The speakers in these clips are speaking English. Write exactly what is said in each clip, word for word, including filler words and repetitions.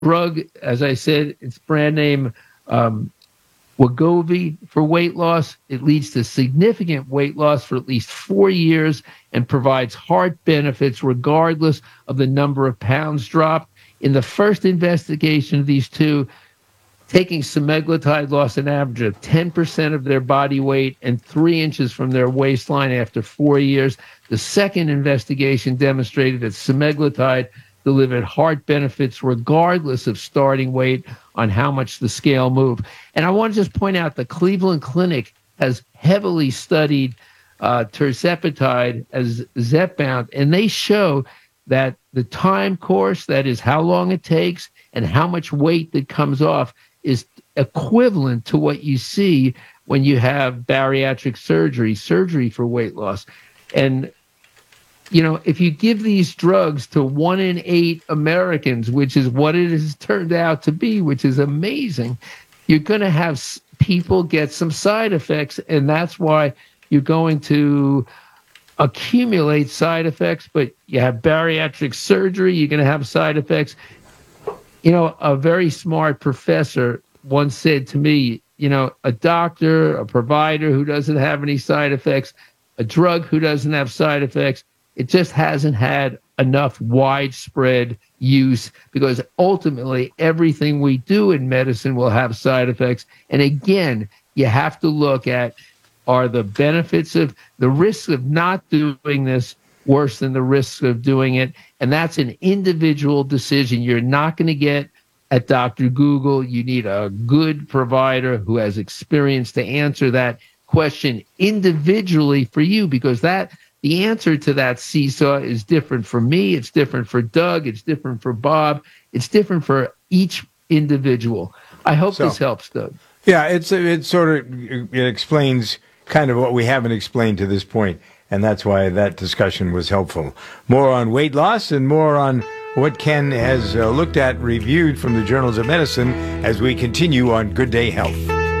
drug, as I said, it's brand name um, Wegovy for weight loss. It leads to significant weight loss for at least four years and provides heart benefits regardless of the number of pounds dropped. In the first investigation of these two, taking semaglutide lost an average of ten percent of their body weight and three inches from their waistline after four years. The second investigation demonstrated that semaglutide delivered heart benefits regardless of starting weight on how much the scale moved. And I want to just point out the Cleveland Clinic has heavily studied uh, tirzepatide as Zepbound, and they show that the time course, that is how long it takes and how much weight that comes off, is equivalent to what you see when you have bariatric surgery, surgery for weight loss. And, you know, if you give these drugs to one in eight Americans, which is what it has turned out to be, which is amazing, you're going to have people get some side effects, and that's why you're going to accumulate side effects. But you have bariatric surgery, you're going to have side effects. You know, a very smart professor once said to me, you know, a doctor, a provider who doesn't have any side effects, a drug who doesn't have side effects, it just hasn't had enough widespread use, because ultimately everything we do in medicine will have side effects. And again, you have to look at, are the benefits of the risks of not doing this worse than the risks of doing it? And that's an individual decision. You're not going to get at Doctor Google. You need a good provider who has experience to answer that question individually for you, because that the answer to that seesaw is different for me. It's different for Doug. It's different for Bob. It's different for each individual. I hope so, this helps, Doug. Yeah, it's it sort of it explains kind of what we haven't explained to this point, and that's why that discussion was helpful. More on weight loss and more on what Ken has uh, looked at, reviewed from the Journals of Medicine as we continue on Good Day Health.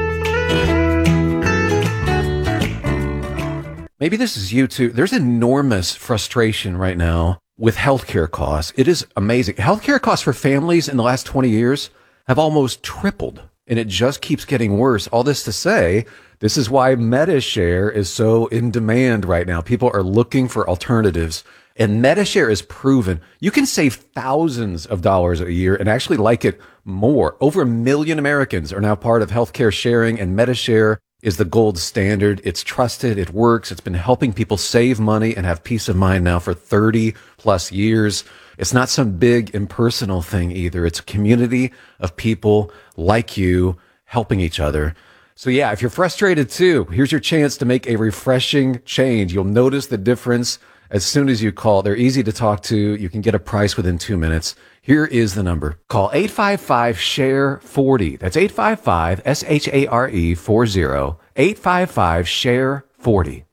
Maybe this is you too. There's enormous frustration right now with healthcare costs. It is amazing. Healthcare costs for families in the last twenty years have almost tripled, and it just keeps getting worse. All this to say, this is why MediShare is so in demand right now. People are looking for alternatives, and MediShare is proven. You can save thousands of dollars a year and actually like it more. Over a million Americans are now part of healthcare sharing, and MediShare is the gold standard. It's trusted. It works. It's been helping people save money and have peace of mind now for thirty plus years. It's not some big impersonal thing either. It's a community of people like you helping each other. So yeah, if you're frustrated too, here's your chance to make a refreshing change. You'll notice the difference as soon as you call. They're easy to talk to. You can get a price within two minutes. Here is the number. Call eight five five, S H A R E, forty. That's eight five five, S H A R E, forty. eight five five, S H A R E, forty.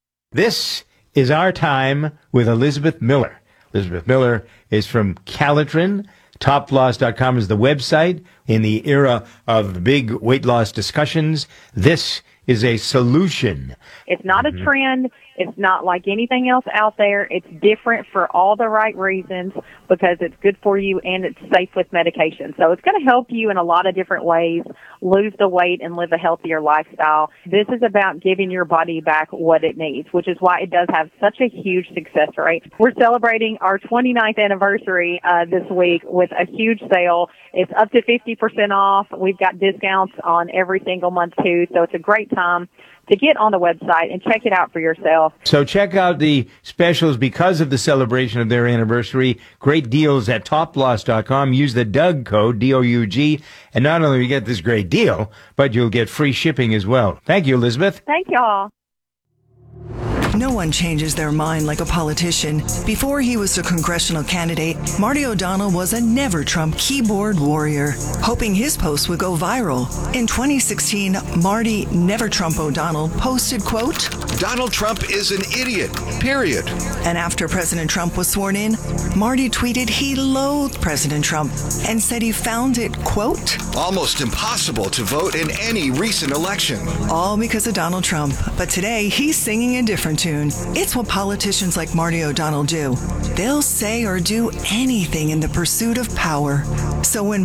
This is Our Time with Elizabeth Miller. Elizabeth Miller is from Calitrin. top loss dot com is the website. In the era of big weight loss discussions, this is a solution. It's not a trend. It's not like anything else out there. It's different for all the right reasons because it's good for you and it's safe with medication. So it's going to help you in a lot of different ways lose the weight and live a healthier lifestyle. This is about giving your body back what it needs, which is why it does have such a huge success rate. We're celebrating our twenty-ninth anniversary uh, this week with a huge sale. It's up to fifty percent off. We've got discounts on every single month too, so it's a great time to get on the website and check it out for yourself. So check out the specials because of the celebration of their anniversary. Great deals at top loss dot com. Use the Doug code, D O U G, and not only will you get this great deal, but you'll get free shipping as well. Thank you, Elizabeth. Thank y'all. No one changes their mind like a politician. Before he was a congressional candidate, Marty O'Donnell was a never-Trump keyboard warrior, hoping his post would go viral. In twenty sixteen, Marty Never-Trump O'Donnell posted, quote, Donald Trump is an idiot, period. And after President Trump was sworn in, Marty tweeted he loathed President Trump and said he found it, quote, almost impossible to vote in any recent election. All because of Donald Trump. But today, he's singing a different tune. tune. It's what politicians like Marty O'Donnell do. They'll say or do anything in the pursuit of power. So when